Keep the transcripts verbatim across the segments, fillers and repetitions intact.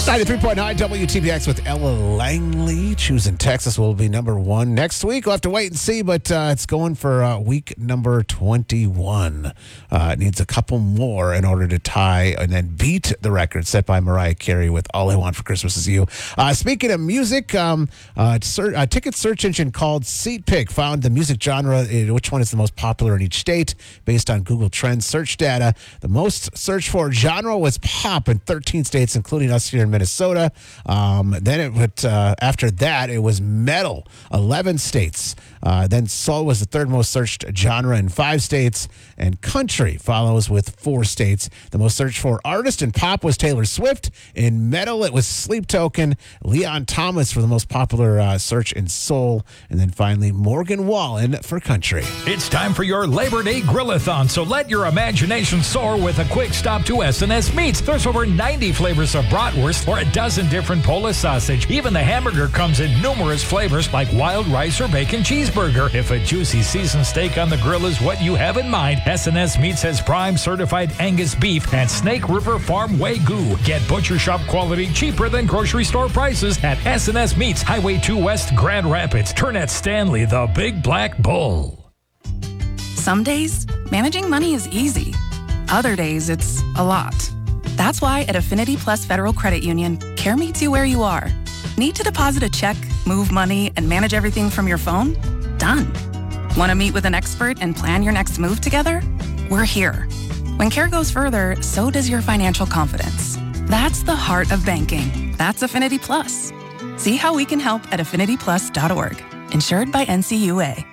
ninety-three point nine W T B X with Ella Langley. Choosing Texas will be number one next week. We'll have to wait and see, but uh, it's going for uh, week number twenty-one. Uh, it needs a couple more in order to tie and then beat the record set by Mariah Carey with All I Want for Christmas Is You. Uh, speaking of music, um, uh, ser- a ticket search engine called SeatPick found the music genre, uh, which one is the most popular in each state, based on Google Trends search data. The most searched for genre was pop in thirteen states, including us here in Minnesota. Um, then it went, uh, after that, it was metal, eleven states. Uh, then soul was the third most searched genre in five states, and country follows with four states. The most searched for artist in pop was Taylor Swift. In metal, it was Sleep Token, Leon Thomas for the most popular uh, search in soul, and then finally Morgan Wallen for country. It's time for your Labor Day Grill-a-thon, so let your imagination soar with a quick stop to S and S Meats. There's over ninety flavors of bratwurst or a dozen different Polish sausage. Even the hamburger comes in numerous flavors like wild rice or bacon cheeseburger. If a juicy seasoned steak on the grill is what you have in mind, S and S Meats has prime certified Angus beef and Snake River Farm Wagyu. Get butcher shop quality cheaper than grocery store prices at S and S Meats, Highway two West, Grand Rapids. Turn at Stanley, the Big Black Bull. Some days, managing money is easy. Other days, it's a lot. That's why at Affinity Plus Federal Credit Union, care meets you where you are. Need to deposit a check, move money, and manage everything from your phone? Done. Want to meet with an expert and plan your next move together? We're here. When care goes further, so does your financial confidence. That's the heart of banking. That's Affinity Plus. See how we can help at affinity plus dot org. Insured by N C U A.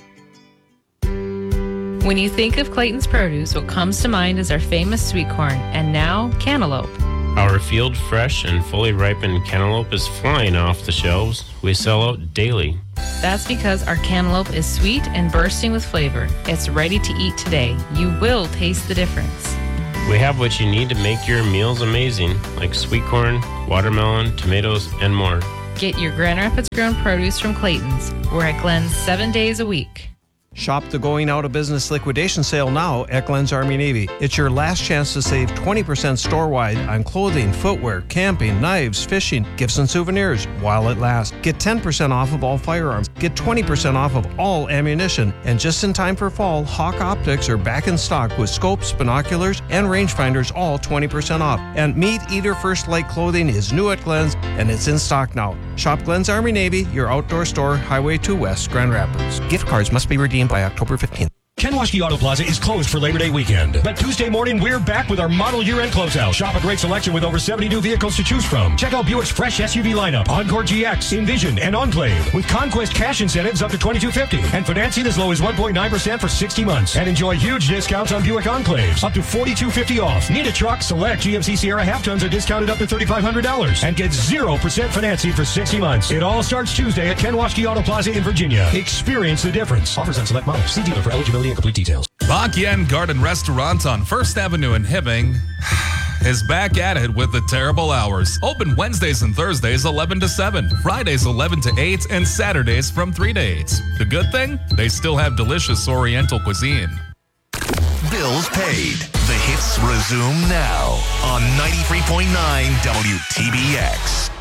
When you think of Clayton's Produce, what comes to mind is our famous sweet corn, and now cantaloupe. Our field fresh and fully ripened cantaloupe is flying off the shelves. We sell out daily. That's because our cantaloupe is sweet and bursting with flavor. It's ready to eat today. You will taste the difference. We have what you need to make your meals amazing, like sweet corn, watermelon, tomatoes, and more. Get your Grand Rapids grown produce from Clayton's. We're at Glenn's seven days a week. Shop the going out of business liquidation sale now at Glenn's Army Navy. It's your last chance to save twenty percent store-wide on clothing, footwear, camping, knives, fishing, gifts and souvenirs while it lasts. Get ten percent off of all firearms. Get twenty percent off of all ammunition. And just in time for fall, Hawk Optics are back in stock with scopes, binoculars, and rangefinders, all twenty percent off. And Meat Eater First Light clothing is new at Glenn's, and it's in stock now. Shop Glenn's Army Navy, your outdoor store, Highway two West, Grand Rapids. Gift cards must be redeemed by October fifteenth. Kenwashke Auto Plaza is closed for Labor Day weekend. But Tuesday morning, we're back with our model year-end closeout. Shop a great selection with over seventy new vehicles to choose from. Check out Buick's fresh S U V lineup, Encore G X, Envision, and Enclave. With Conquest cash incentives up to twenty-two fifty and financing as low as one point nine percent for sixty months. And enjoy huge discounts on Buick Enclaves, up to forty-two fifty off. Need a truck? Select G M C Sierra half-tons are discounted up to thirty-five hundred dollars. And get zero percent financing for sixty months. It all starts Tuesday at Kenwashke Auto Plaza in Virginia. Experience the difference. Offers on select models. See dealer for eligibility and complete details. Bak Yen Garden Restaurant on First Avenue in Hibbing is back at it with the terrible hours. Open Wednesdays and Thursdays eleven to seven, Fridays eleven to eight, and Saturdays from three to eight. The good thing? They still have delicious Oriental cuisine. Bills paid. The hits resume now on ninety-three point nine W T B X.